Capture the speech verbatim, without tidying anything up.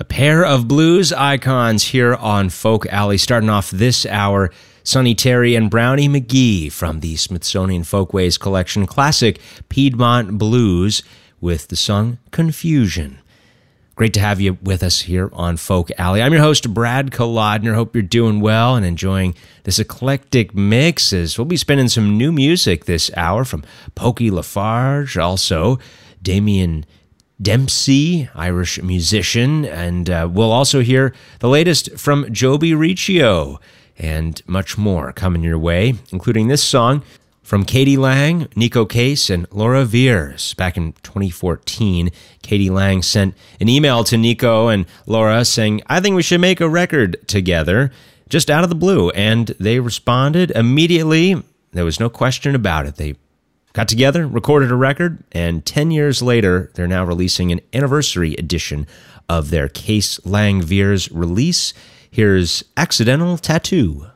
A pair of blues icons here on Folk Alley. Starting off this hour, Sonny Terry and Brownie McGhee from the Smithsonian Folkways Collection classic Piedmont Blues with the song Confusion. Great to have you with us here on Folk Alley. I'm your host, Brad Kolodner. Hope you're doing well and enjoying this eclectic mix as we'll be spinning some new music this hour from Pokey Lafarge, also Damien Dempsey, Irish musician, and uh, we'll also hear the latest from Joby Riccio and much more coming your way, including this song from Katie Lang, Nico Case, and Laura Veers. Back in twenty fourteen, Katie Lang sent an email to Nico and Laura saying, I think we should make a record together, just out of the blue, and they responded immediately. There was no question about it. They got together, recorded a record, and ten years later, they're now releasing an anniversary edition of their Case Lang Veers release. Here's Accidental Tattoo.